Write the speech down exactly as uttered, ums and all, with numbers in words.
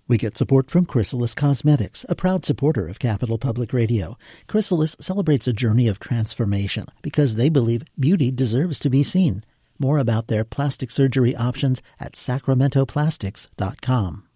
We get support from Chrysalis Cosmetics, a proud supporter of Capital Public Radio. Chrysalis celebrates a journey of transformation because they believe beauty deserves to be seen. More about their plastic surgery options at sacramento plastics dot com.